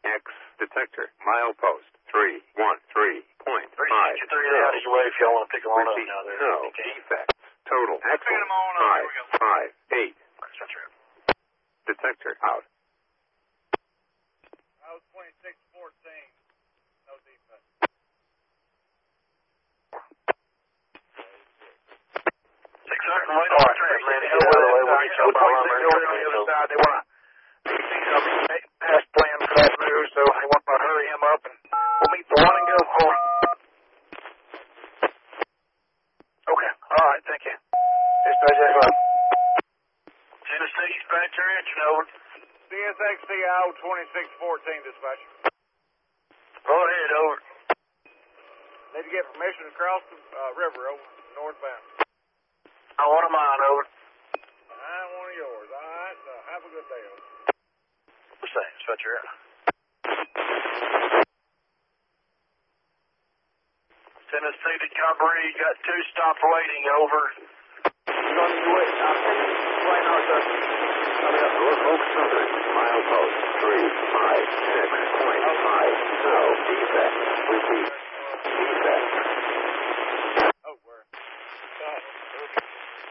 X detector. Milepost 313.5. 363 out of your way if y'all want to pick them on up now. No defects. Total. Picking them on up. Here we go. 558. That's right. Detector out. I was 2614. No defense. 600 wait on the track, man. Get out of the way. We'll get you up on the other side. They want to pass plan for that move, so they want to hurry him up, and we'll meet the one and go for him. Okay. All right. Thank you. Dispatch X5. Tennessee dispatcher engine over. CSXT out 2614 dispatch. Go ahead, over. Need to get permission to cross the river over northbound. I want a mine, over. I'm one of yours. All right. Have a good day, over. What's that? Dispatcher out. Tennessee to Cabri, got 2 stops waiting, over. On your way. Right now, sir. Norfolk Southern. Milepost 356.5. No defects. Repeat.